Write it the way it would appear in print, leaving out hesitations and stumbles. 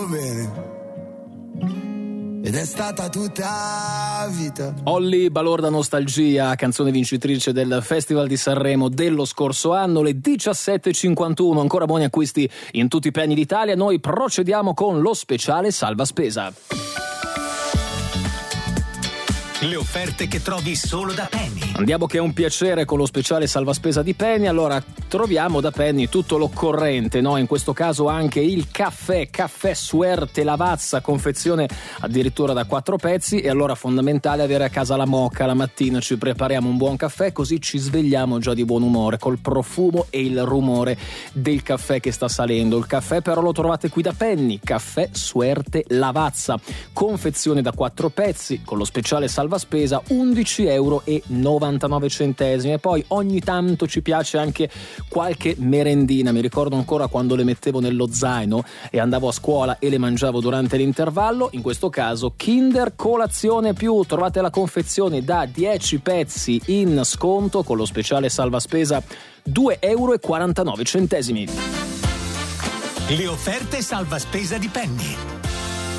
bene. Ed è stata tutta vita. Olly, Balorda Nostalgia, canzone vincitrice del Festival di Sanremo dello scorso anno, le 17.51, ancora buoni acquisti in tutti i Penny d'Italia. Noi procediamo con lo speciale Salva Spesa. Le offerte che trovi solo da Penny. Andiamo che è un piacere con lo speciale Salva Spesa di Penny. Allora, troviamo da Penny tutto l'occorrente, no? In questo caso anche il caffè Suerte Lavazza, confezione addirittura da 4 pezzi. E allora fondamentale avere a casa la moka, la mattina ci prepariamo un buon caffè, così ci svegliamo già di buon umore col profumo e il rumore del caffè che sta salendo. Il caffè però lo trovate qui da Penny, caffè Suerte Lavazza, confezione da 4 pezzi con lo speciale Salva Spesa, €11,99. E poi ogni tanto ci piace anche qualche merendina. Mi ricordo ancora quando le mettevo nello zaino e andavo a scuola e le mangiavo durante l'intervallo. In questo caso Kinder Colazione Più, trovate la confezione da 10 pezzi in sconto con lo speciale Salva Spesa, €2,49. Le offerte Salva Spesa di Penny.